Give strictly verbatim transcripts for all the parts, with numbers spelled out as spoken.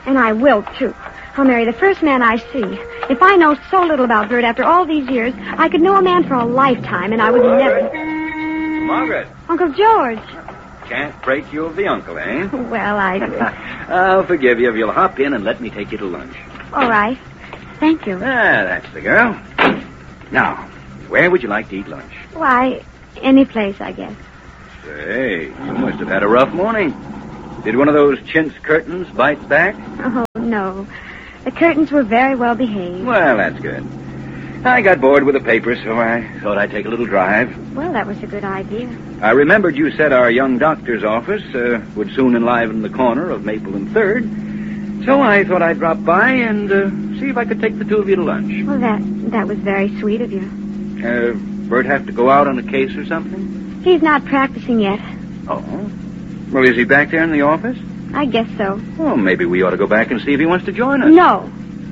And I will, too. I'll marry the first man I see. If I know so little about Bert after all these years, I could know a man for a lifetime, and I would Margaret. never... Margaret. Uncle George. Can't break you of the uncle, eh? Well, I... I'll forgive you if you'll hop in and let me take you to lunch. All right. Thank you. Ah, that's the girl. Now, where would you like to eat lunch? Why, any place, I guess. Say, you must have had a rough morning. Did one of those chintz curtains bite back? Oh, no. The curtains were very well behaved. Well, that's good. I got bored with the paper, so I thought I'd take a little drive. Well, that was a good idea. I remembered you said our young doctor's office uh, would soon enliven the corner of Maple and Third, so I thought I'd drop by and uh, see if I could take the two of you to lunch. Well, that that was very sweet of you. Uh, Bert have to go out on a case or something? He's not practicing yet. Oh. Well, is he back there in the office? I guess so. Well, maybe we ought to go back and see if he wants to join us. No.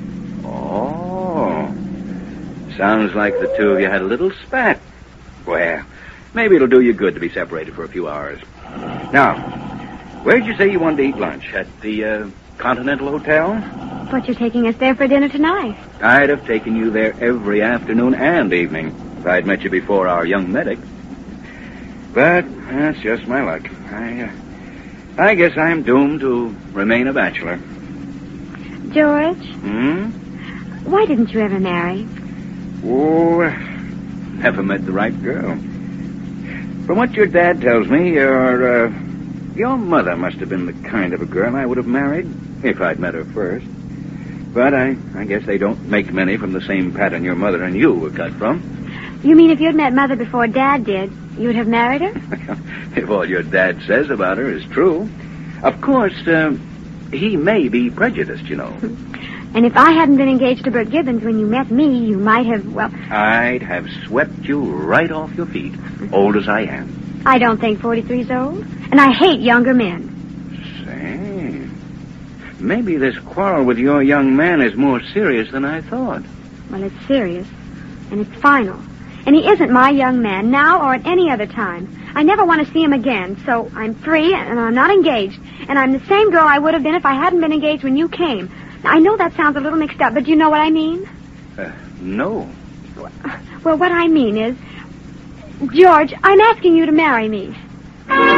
Oh. Sounds like the two of you had a little spat. Well, maybe it'll do you good to be separated for a few hours. Now, where'd you say you wanted to eat lunch? At the uh, Continental Hotel? But you're taking us there for dinner tonight. I'd have taken you there every afternoon and evening if I'd met you before our young medic. But that's just my luck. I, uh, I guess I'm doomed to remain a bachelor. George? Hmm? Why didn't you ever marry? Oh, never met the right girl. From what your dad tells me, your, uh, your mother must have been the kind of a girl I would have married if I'd met her first. But I, I guess they don't make many from the same pattern your mother and you were cut from. You mean if you'd met Mother before Dad did, you'd have married her? If all your dad says about her is true. Of course, uh, he may be prejudiced, you know. And if I hadn't been engaged to Bert Gibbons when you met me, you might have, well... I'd have swept you right off your feet, old as I am. I don't think forty-three's old. And I hate younger men. Say, maybe this quarrel with your young man is more serious than I thought. Well, it's serious. And it's final. And he isn't my young man, now or at any other time. I never want to see him again, so I'm free and I'm not engaged. And I'm the same girl I would have been if I hadn't been engaged when you came. Now, I know that sounds a little mixed up, but do you know what I mean? Uh, no. Well, what I mean is, George, I'm asking you to marry me.